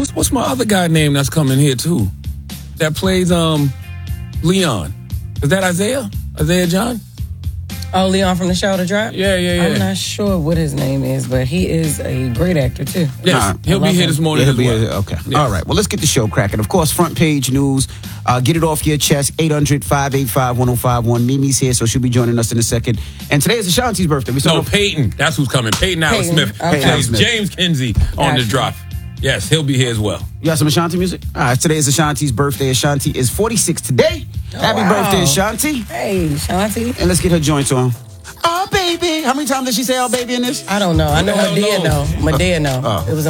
What's my other guy name that's coming here too? That plays Leon. Is that Isaiah? Isaiah John? Oh, Leon from the show The Drop? Yeah. I'm not sure what his name is, but he is a great actor, too. Yes, he'll be here this morning as well. Okay. Yes. All right. Well, let's get the show cracking. Of course, front page news. Get it off your chest. 800-585-1051. Mimi's here, so she'll be joining us in a second. And today is Ashanti's birthday. No, Peyton. That's who's coming. Peyton Allen Smith. Okay. Plays James Kinsey on The Drop. Yes, he'll be here as well. You got some Ashanti music? All right, today is Ashanti's birthday. Ashanti is 46 today. Happy birthday, Ashanti. Hey, Ashanti. And let's get her joints on. Oh, baby. How many times did she say oh, baby in this? I don't know. I know Madea know. It was